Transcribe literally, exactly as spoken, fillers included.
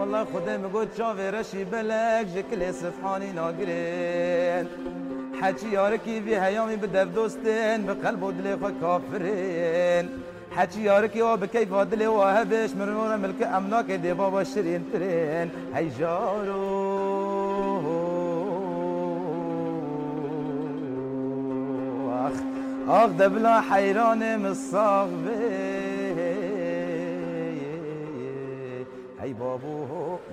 والله خدا میگو چاوی رشی بلک جکل صفحانی ناگرین حچی یارکی وی هیامی به دف دوستین به قلب و دل خود کافرین حچی یارکی و به کیف و دل و هبش مرنور ملک املاک دیبا و شرین ترین هی جارو آخ آخ دبلا حیران مصاغ بی هی بابو